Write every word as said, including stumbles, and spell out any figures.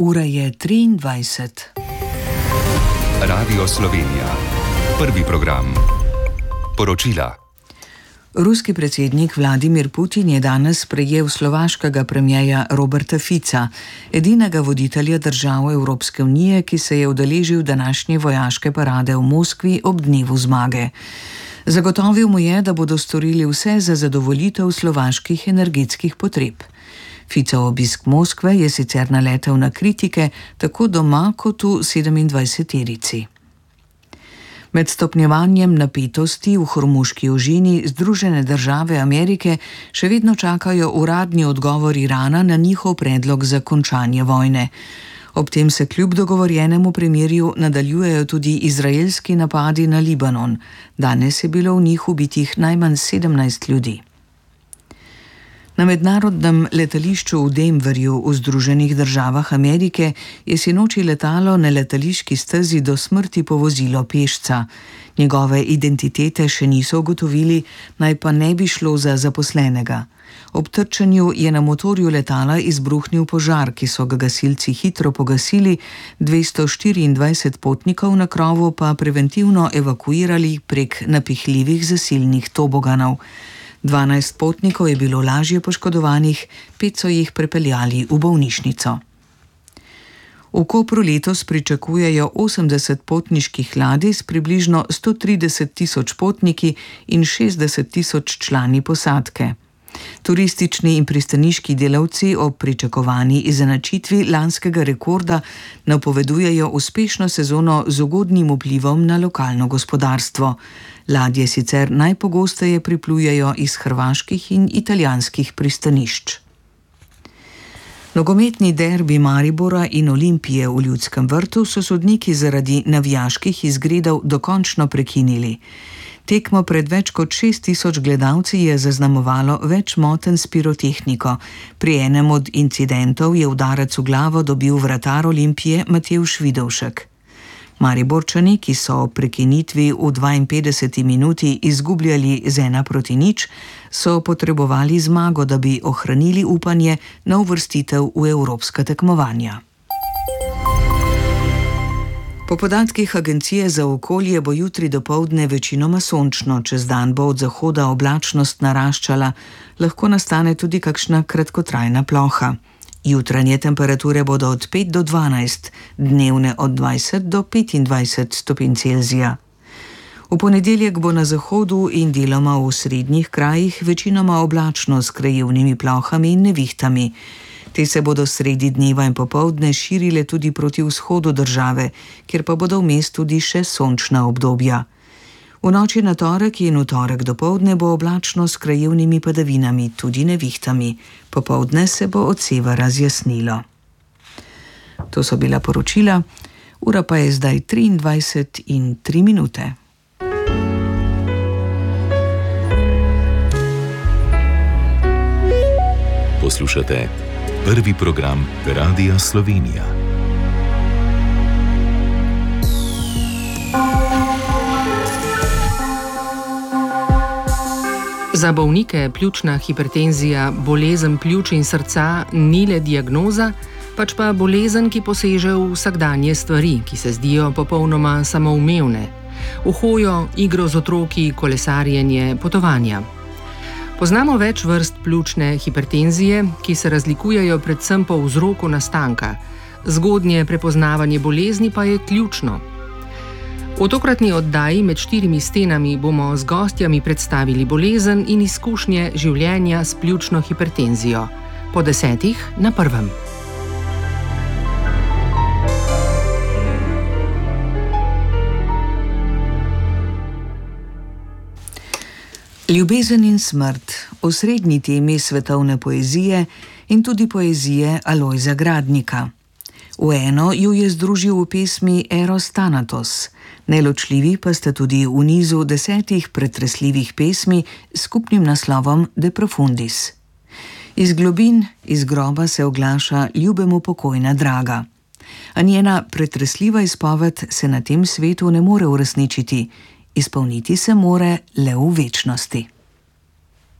Ura je triindvajset. Radio Slovenija. Prvi program. Poročila. Ruski predsednik Vladimir Putin je danes sprejel slovaškega premierja Roberta Fica, edinega voditelja držav Evropske unije, ki se je udeležil današnje vojaške parade v Moskvi ob dnevu zmage. Zagotovil mu je, da bodo storili vse za zadovoljitev slovaških energetskih potreb. Ficov obisk Moskve je sicer naletel na kritike tako doma kot v sedemindvajseterici. Med stopnjevanjem napetosti v Hormuški ožini Združene države Amerike še vedno čakajo uradni odgovor Irana na njihov predlog za končanje vojne. Ob tem se kljub dogovorjenemu premirju nadaljujejo tudi izraelski napadi na Libanon. Danes je bilo v njih ubitih najmanj sedemnajst ljudi. Na mednarodnem letališču v Denverju v Združenih državah Amerike je sinoči letalo na letališki stezi do smrti povozilo pešca. Njegove identitete še niso ugotovili, naj pa ne bi šlo za zaposlenega. Ob trčenju je na motorju letala izbruhnil požar, ki so ga gasilci hitro pogasili, dvesto štiriindvajset potnikov na krovu pa preventivno evakuirali prek napihljivih zasilnih toboganov. dvanajst potnikov je bilo lažje poškodovanih, pet so jih prepeljali v bolnišnico. V Kopru letos pričakujejo osemdeset potniških ladij s približno sto trideset tisoč potniki in šestdeset tisoč člani posadke. Turistični in pristaniški delavci ob pričakovani izenačitvi lanskega rekorda napovedujejo uspešno sezono z ugodnim vplivom na lokalno gospodarstvo. Ladje sicer najpogosteje priplujejo iz hrvaških in italijanskih pristanišč. Nogometni derbi Maribora in Olimpije v Ljudskem vrtu so sodniki zaradi navijaških izgredov dokončno prekinili. Tekmo pred več kot šest tisoč gledalci je zaznamovalo več motenj s pirotehniko. Pri enem od incidentov je udarec v glavo dobil vratar Olimpije Matevž Vidovšek. Mariborčani, ki so ob prekinitvi v dvainpetdeseti minuti izgubljali z ena proti nič, so potrebovali zmago, da bi ohranili upanje na uvrstitev v evropska tekmovanja. Po podatkih Agencije za okolje bo jutri dopoldne večinoma sončno, čez dan bo od zahoda oblačnost naraščala, lahko nastane tudi kakšna kratkotrajna ploha. Jutranje temperature bodo od pet do dvanajst, dnevne od dvajset do petindvajset stopinj Celzija. V ponedeljek bo na zahodu in deloma v srednjih krajih večinoma oblačno s krajevnimi plohami in nevihtami. Te se bodo sredi dneva in popoldne širile tudi proti vzhodu države, kjer pa bodo vmes tudi še sončna obdobja. V noči na torek in v torek dopoldne bo oblačno s krajevnimi padavinami, tudi nevihtami. Popoldne se bo od severa razjasnilo. To so bila poročila, ura pa je zdaj triindvajset in tri minute. Poslušate prvi program Radia Slovenija. Za bolnike pljučna hipertenzija, bolezen pljuč in srca ni le diagnoza, pač pa bolezen, ki poseže v vsakdanje stvari, ki se zdijo popolnoma samoumevne. V hojo, igro z otroki, kolesarjenje, potovanja. Poznamo več vrst pljučne hipertenzije, ki se razlikujejo predvsem po vzroku nastanka. Zgodnje prepoznavanje bolezni pa je ključno. V tokratni oddaji Med štirimi stenami bomo z gostjami predstavili bolezen in izkušnje življenja s pljučno hipertenzijo. Po desetih na prvem. Ljubezen in smrt, osrednji temi svetovne poezije in tudi poezije Alojza Gradnika. V eno ju je združil v pesmi Eros Thanatos, neločljivi pa sta tudi v nizu desetih pretresljivih pesmi s skupnim naslovom De Profundis. Iz globin, iz groba se oglaša ljubemu pokojna draga. A njena pretresljiva izpoved se na tem svetu ne more uresničiti, izpolniti se more le v večnosti.